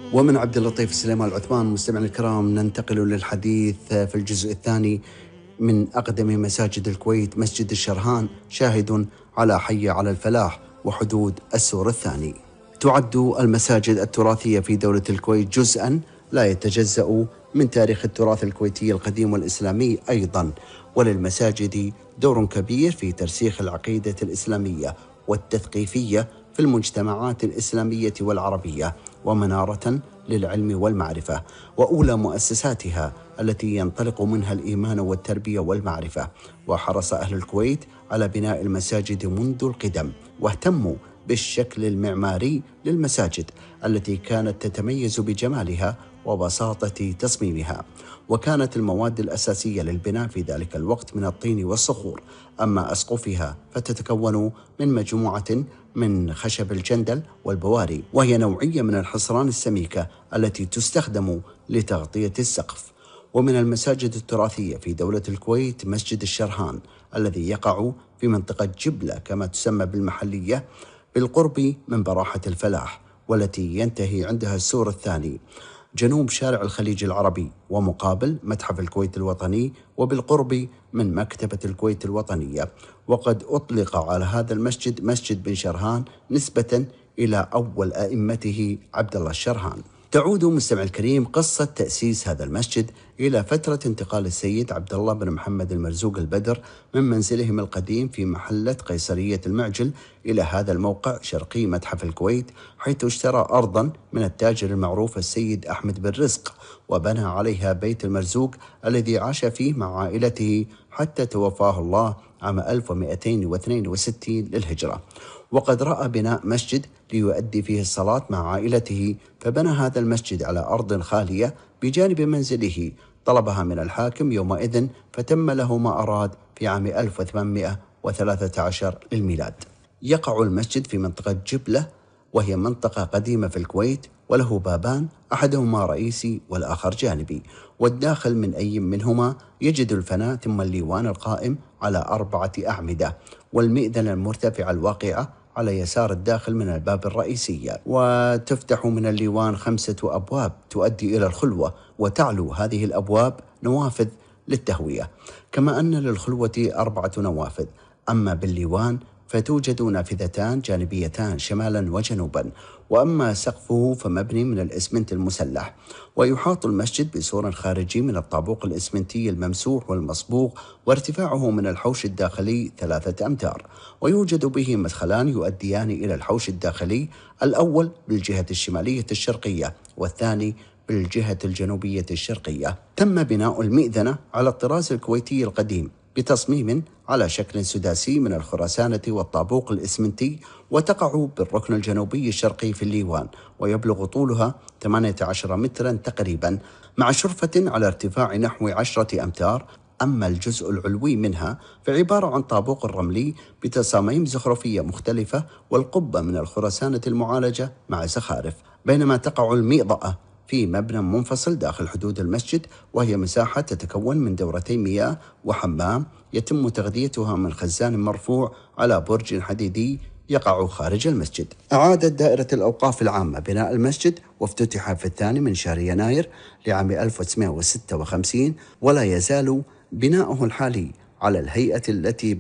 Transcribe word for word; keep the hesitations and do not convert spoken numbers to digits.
ومن عبد اللطيف سليمان العثمان. مستمعينا الكرام، ننتقل للحديث في الجزء الثاني من أقدم مساجد الكويت، مسجد الشرهان، شاهد على حي على الفلاح وحدود السور الثاني. تعد المساجد التراثية في دولة الكويت جزءا لا يتجزأ من تاريخ التراث الكويتي القديم والإسلامي أيضا، وللمساجد دور كبير في ترسيخ العقيدة الإسلامية والتثقيفية في المجتمعات الإسلامية والعربية، ومنارة للعلم والمعرفة، وأولى مؤسساتها التي ينطلق منها الإيمان والتربية والمعرفة. وحرص أهل الكويت على بناء المساجد منذ القدم، واهتموا بالشكل المعماري للمساجد التي كانت تتميز بجمالها وبساطة تصميمها. وكانت المواد الأساسية للبناء في ذلك الوقت من الطين والصخور، أما أسقفها فتتكون من مجموعة من خشب الجندل والبواري، وهي نوعية من الحصران السميكة التي تستخدم لتغطية السقف. ومن المساجد التراثية في دولة الكويت مسجد الشرهان الذي يقع في منطقة جبلة كما تسمى بالمحلية، بالقرب من براحة الفلاح، والتي ينتهي عندها السور الثاني جنوب شارع الخليج العربي، ومقابل متحف الكويت الوطني، وبالقرب من مكتبة الكويت الوطنية. وقد أطلق على هذا المسجد مسجد بن شرهان نسبة إلى أول أئمته عبد الله الشرهان. تعود مستمع الكريم قصة تأسيس هذا المسجد إلى فترة انتقال السيد عبد الله بن محمد المرزوق البدر من منزلهم القديم في محلة قيصرية المعجل إلى هذا الموقع شرقي متحف الكويت، حيث اشترى أرضا من التاجر المعروف السيد أحمد بن رزق، وبنى عليها بيت المرزوق الذي عاش فيه مع عائلته حتى توفاه الله عام ألف ومئتين واثنين وستين للهجرة. وقد رأى بناء مسجد ليؤدي فيه الصلاة مع عائلته، فبنى هذا المسجد على أرض خالية بجانب منزله، طلبها من الحاكم يومئذ، فتم له ما أراد في عام ألف وثمانمئة وثلاثة عشر للميلاد. يقع المسجد في منطقة جبلة، وهي منطقة قديمة في الكويت، وله بابان، أحدهما رئيسي والآخر جانبي، والداخل من أي منهما يجد الفناء ثم الليوان القائم على أربعة أعمدة، والمئذنة المرتفعة الواقعة على يسار الداخل من الباب الرئيسي. وتفتح من الليوان خمسة أبواب تؤدي إلى الخلوة، وتعلو هذه الأبواب نوافذ للتهوية، كما أن للخلوة أربعة نوافذ. أما بالليوان فتوجد نافذتان جانبيتان شمالا وجنوبا. وأما سقفه فمبني من الإسمنت المسلح. ويحاط المسجد بسور خارجي من الطابوق الإسمنتي الممسوح والمصبوغ، وارتفاعه من الحوش الداخلي ثلاثة أمتار، ويوجد به مدخلان يؤديان إلى الحوش الداخلي، الأول بالجهة الشمالية الشرقية، والثاني بالجهة الجنوبية الشرقية. تم بناء المئذنة على الطراز الكويتي القديم بتصميم على شكل سداسي من الخرسانة والطابوق الإسمنتي، وتقع بالركن الجنوبي الشرقي في الليوان، ويبلغ طولها ثمانية عشر مترا تقريبا، مع شرفة على ارتفاع نحو عشرة أمتار. أما الجزء العلوي منها فعبارة عن طابوق رملي بتصاميم زخرفية مختلفة، والقبة من الخرسانة المعالجة مع زخارف، بينما تقع المئضأة في مبنى منفصل داخل حدود المسجد، وهي مساحة تتكون من دورتي مياه وحمام يتم تغذيتها من خزان مرفوع على برج حديدي يقع خارج المسجد. أعادت دائرة الأوقاف العامة بناء المسجد، وافتتح في الثاني من شهر يناير لعام ألف وتسعمئة وستة وخمسين، ولا يزال بناؤه الحالي على الهيئة التي